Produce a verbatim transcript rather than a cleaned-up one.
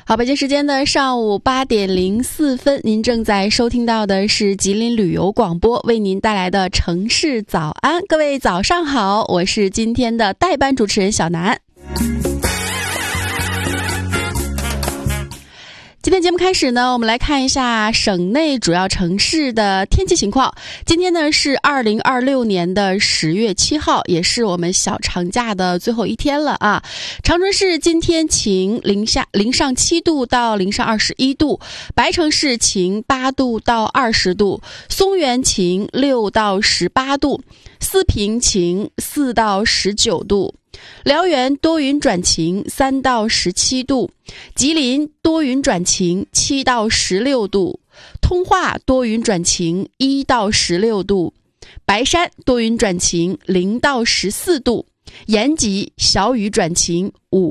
好，北京时间的上午八点零四分，您正在收听到的是吉林旅游广播为您带来的城市早安。各位早上好，我是今天的代班主持人小南。今天节目开始呢，我们来看一下省内主要城市的天气情况。今天呢是二零二六年的十月七号，也是我们小长假的最后一天了啊。长春市今天晴，零下零上七度到零上二十一度；白城市晴八度到二十度；松原晴六到十八度；四平晴四到十九度。辽源多云转晴三到十七度，吉林多云转晴七到十六度，通化多云转晴一到十六度，白山多云转晴零到十四度，延吉小雨转晴五